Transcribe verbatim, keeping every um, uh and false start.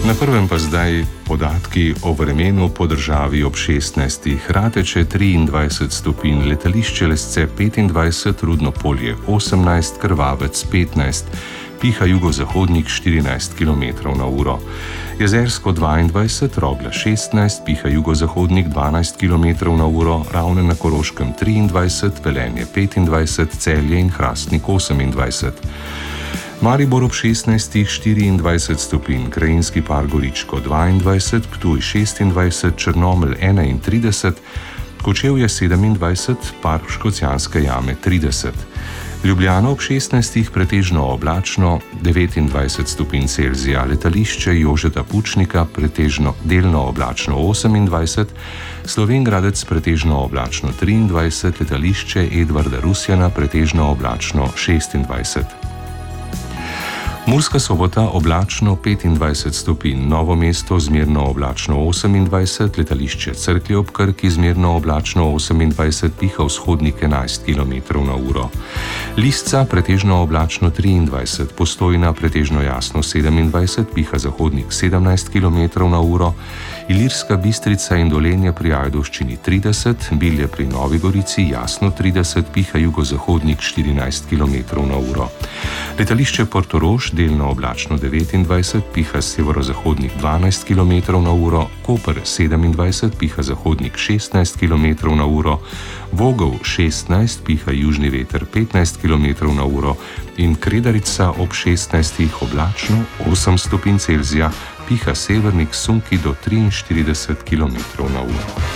Na prvem pa zdaj podatki o vremenu po državi ob šestnajstih. Rateče triindvajset stopinj, letališče Lesce petindvajset, Rudno Polje osemnajst, Krvavec petnajst, piha jugozahodnik štirinajst kilometrov na uro. Jezersko dvaindvajset, Rogla šestnajst, piha jugozahodnik dvanajst kilometrov na uro, Ravne na Koroškem triindvajset, Velenje petindvajset, Celje in Hrastnik osemindvajset. Maribor ob šestnajstih štiriindvajset stopinj, Krajinski par Goričko dvaindvajset, Ptuj šestindvajset, Črnomelj enaintrideset, Kočevje sedemindvajset, Par Škocjanske jame trideset. Ljubljana ob šestnajstih pretežno oblačno devetindvajset stopinj Celzija, letališče Jožeta Pučnika pretežno delno oblačno osemindvajset, Slovenj Gradec pretežno oblačno triindvajset, letališče Edvarda Rusjana pretežno oblačno šestindvajset. Murska Sobota oblačno petindvajset stopinj, Novo mesto zmerno oblačno osemindvajset, letališče Cerklje ob Krki zmerno oblačno osemindvajset, piha vzhodnik enajst kilometrov na uro. Lisca pretežno oblačno triindvajset, Postojna pretežno jasno sedemindvajset, piha zahodnik sedemnajst kilometrov na uro, Ilirska Bistrica in Dolenje pri Ajdovščini trideset, Bilje pri Novi Gorici jasno trideset, piha jugozahodnik štirinajst kilometrov na uro. Letališče Portorož delno oblačno devetindvajset, piha severozahodnik dvanajst kilometrov na uro, Koper sedemindvajset, piha zahodnik šestnajst kilometrov na uro, Vogel šestnajst, piha južni veter petnajst kilometrov na uro in Kredarica ob šestnajstih oblačno osem stopinj Celzija, piha severnik sunki do triinštirideset kilometrov na uro.